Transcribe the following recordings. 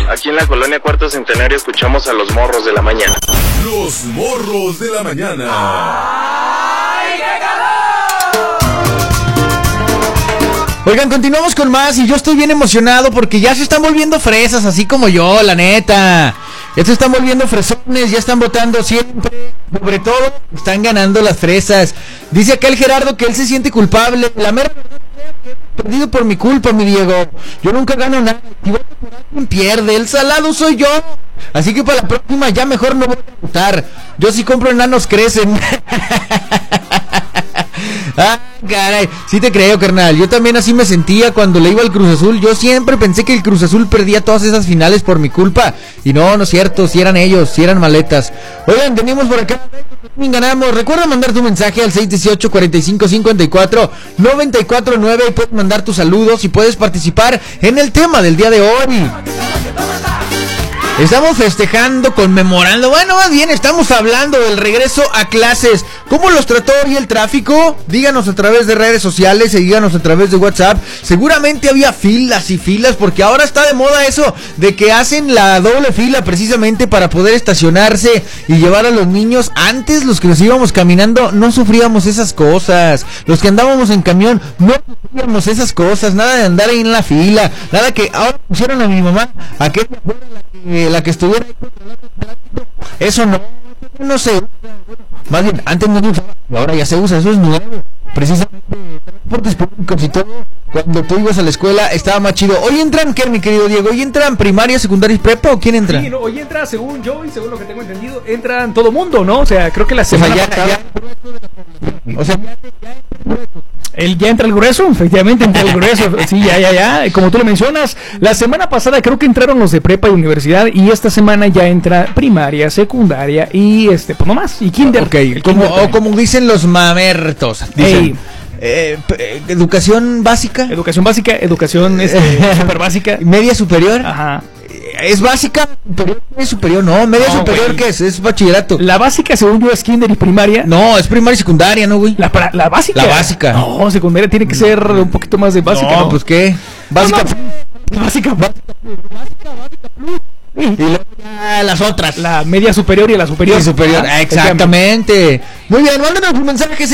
Aquí en la colonia Cuarto Centenario escuchamos a los morros de la mañana. Los morros de la mañana. ¡Ay, qué calor! Oigan, continuamos con más y yo estoy bien emocionado porque ya se están volviendo fresas, así como yo, la neta. Ya se están volviendo fresones, ya están votando siempre. Sobre todo, están ganando las fresas. Dice acá el Gerardo que él se siente culpable. La mera verdad, perdido por mi culpa, mi Diego. Yo nunca gano nada. Y voto por alguien pierde. El salado soy yo. Así que para la próxima ya mejor no voy a votar. Yo sí compro enanos crecen. Ah, caray, sí te creo, carnal. Yo también así me sentía cuando le iba al Cruz Azul. Yo siempre pensé que el Cruz Azul perdía todas esas finales por mi culpa. Y no, no es cierto, si eran ellos, si eran maletas. Oigan, tenemos por acá, ganamos. Recuerda mandar tu mensaje al 618-4554-949 y puedes mandar tus saludos y puedes participar en el tema del día de hoy. Estamos festejando, conmemorando, bueno, más bien estamos hablando del regreso a clases. ¿Cómo los trató hoy el tráfico? Díganos a través de redes sociales y díganos a través de WhatsApp. Seguramente había filas y filas porque ahora está de moda eso de que hacen la doble fila precisamente para poder estacionarse y llevar a los niños. Antes los que nos íbamos caminando no sufríamos esas cosas. Los que andábamos en camión no sufríamos esas cosas. Nada de andar ahí en la fila. Nada que ahora pusieron a mi mamá a que la que estuviera ahí controlando el tráfico. Eso no se usa. Más bien, antes no se usaba, ahora ya se usa, eso es nuevo. Precisamente, transportes públicos y todo, cuando tú ibas a la escuela estaba más chido. ¿Hoy entran qué, mi querido Diego? ¿Hoy entran primaria, secundaria y prepa o quién entra? Sí, no, hoy entra, según yo y según lo que tengo entendido, entran todo mundo, ¿no? O sea, creo que la semana pasada... Ya entra el grueso, efectivamente entra el grueso, sí, ya, como tú lo mencionas, la semana pasada creo que entraron los de prepa y universidad y esta semana ya entra primaria, secundaria y pues no más, y kinder. Okay, como dicen los mamertos, dicen. Educación básica, educación super básica, media superior. Ajá. ¿Es básica? ¿Es superior? No, media superior, güey. ¿Qué es? Es bachillerato. La básica, según yo, es kinder y primaria. No, es primaria y secundaria, ¿no, güey? La básica. La básica. No, secundaria tiene que ser un poquito más de básica. No, pues ¿qué? Básica. Básica plus. Y luego ya las otras. La media superior y la superior. Sí, superior, exactamente. Muy bien, mándanos un mensaje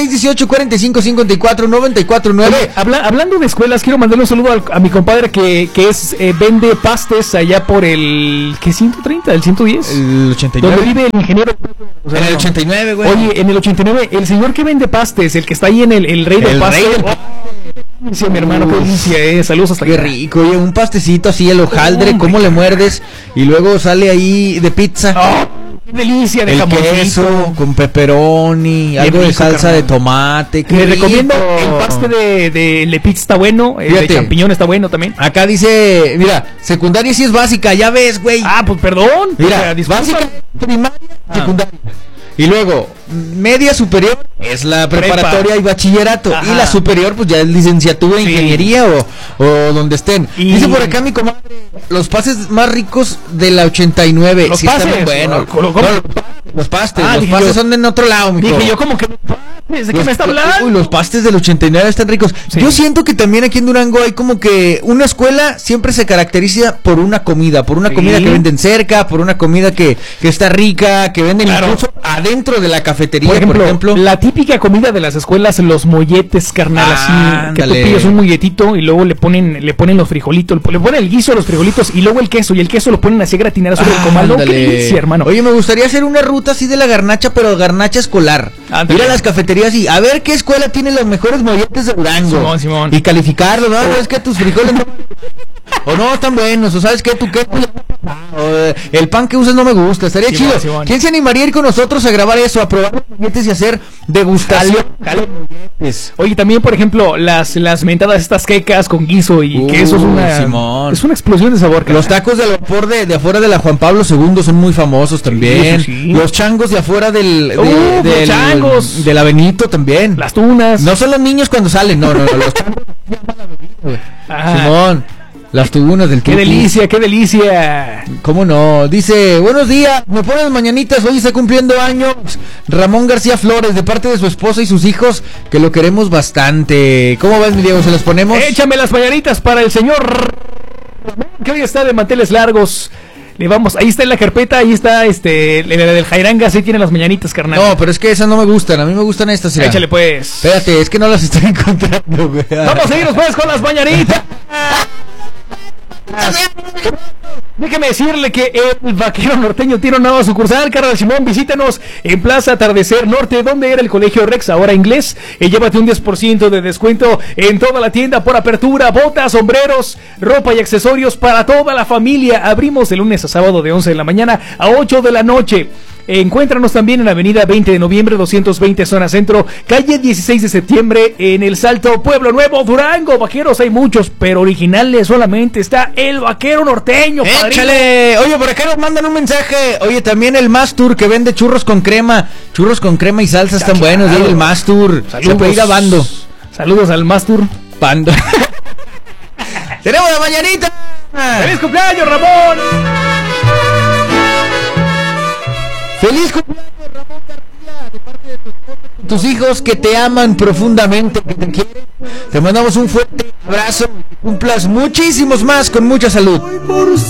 618-4554-949. Hablando de escuelas, quiero mandarle un saludo a mi compadre que vende pastes allá por el... ¿Qué? ¿130? ¿El 110? El 89. Donde vive el ingeniero. O sea, en el 89, güey. Oye, en el 89, el señor que vende pastes, el que está ahí en el rey del paste. Sí, mi hermano, qué delicia, saludos hasta qué rico, oye, un pastecito así, el hojaldre, cómo le muerdes y luego sale ahí de pizza. Qué delicia de jamoncito, queso con pepperoni, algo rico, de salsa carnal. De tomate. Le recomiendo el paste de pizza está bueno, el de champiñón está bueno también. Acá dice, mira, secundaria sí es básica, ya ves, güey. Ah, pues perdón. Mira, básica, primaria, secundaria. Y luego, media superior es la preparatoria y bachillerato. Ajá. Y la superior, pues ya es licenciatura en ingeniería o donde estén. Dice por acá mi comadre, los pases más ricos de la 89. Los sí pases. Están buenos. Los pastes. Los pastes son de otro lado, mi Dije yo como que... ¿De qué me está hablando? Uy, los pastes del 89 están ricos. Sí. Yo siento que también aquí en Durango hay como que una escuela siempre se caracteriza por una comida que venden cerca, por una comida que está rica, que venden incluso adentro de la cafetería, por ejemplo. La típica comida de las escuelas, los molletes, carnal, así, que tú pides un molletito y luego le ponen los frijolitos, le ponen el guiso a los frijolitos y luego el queso, y el queso lo ponen así a gratinar sobre el comal. ¡Qué delicia, hermano! Oye, me gustaría hacer una ruta así de la garnacha, pero garnacha escolar. Ir a las cafeterías y a ver qué escuela tiene los mejores molletes de Durango. Simón. Y calificarlo, ¿no? Es que tus frijoles no... O no, están buenos, o sabes qué, tu queso... El pan que usas no me gusta, estaría chido. ¿Quién se animaría a ir con nosotros a grabar eso, a probar los molletes y hacer degustación? Oye, también, por ejemplo, las mentadas estas quecas con guiso y queso es una explosión de sabor. Los tacos de vapor de afuera de la Juan Pablo II son muy famosos también. Sí. Los changos de afuera del la Benito también. Las tunas. No son los niños cuando salen, no, los changos. Simón. Las tubunas del ¡Qué delicia, qué delicia! ¿Cómo no? Dice, buenos días, me ponen mañanitas, hoy está cumpliendo años Ramón García Flores, de parte de su esposa y sus hijos, que lo queremos bastante. ¿Cómo ves, mi Diego? ¿Se las ponemos? Échame las mañanitas para el señor... que hoy está de manteles largos. Le vamos, ahí está en la carpeta, ahí está la del Jairanga, sí tiene las mañanitas, carnal. No, pero es que esas no me gustan, a mí me gustan estas. Mira. Échale pues. Espérate, es que no las estoy encontrando, güey. Vamos a irnos pues con las mañanitas. Déjeme decirle que el Vaquero Norteño tiene una nueva sucursal, carnal Simón, visítanos en Plaza Atardecer Norte, donde era el Colegio Rex, ahora inglés. Llévate un 10% de descuento en toda la tienda por apertura, botas, sombreros, ropa y accesorios para toda la familia. Abrimos de lunes a sábado de 11 de la mañana a 8 de la noche. Encuéntranos también en avenida 20 de noviembre 220 zona centro, calle 16 de septiembre en El Salto, Pueblo Nuevo, Durango. Vaqueros hay muchos, pero originales solamente está el Vaquero Norteño. ¡Échale! Oye, por acá nos mandan un mensaje. Oye, también el Mastur que vende churros con crema y salsa están buenos. Claro. El Mastur. Saludos. Se puede ir a Bando. Saludos al Mastur. Bando. ¡Tenemos la mañanita! ¡Feliz cumpleaños, Ramón! ¡Feliz cumpleaños, Ramón García! De parte de tus hijos que te aman profundamente, que te quieren. Te mandamos un fuerte abrazo. Que cumplas muchísimos más con mucha salud.